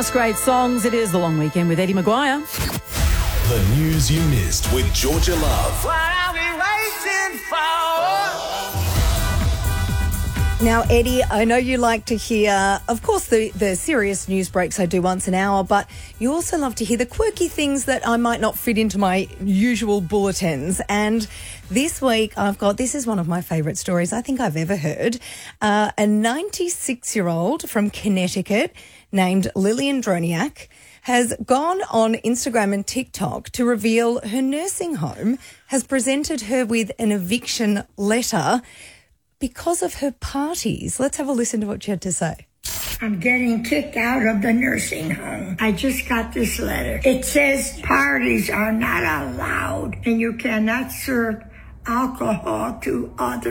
Great songs. It is the long weekend with Eddie Maguire. The news you missed with Georgia Love. What are we waiting for? Now, Eddie, I know you like to hear, of course, the serious news breaks I do once an hour, but you also love to hear the quirky things that I might not fit into my usual bulletins. And this week this is one of my favourite stories I think I've ever heard. A 96-year-old from Connecticut named Lillian Droniak has gone on Instagram and TikTok to reveal her nursing home has presented her with an eviction letter because of her parties. Let's have a listen to what she had to say. I'm getting kicked out of the nursing home. I just got this letter. It says parties are not allowed and you cannot serve alcohol to others.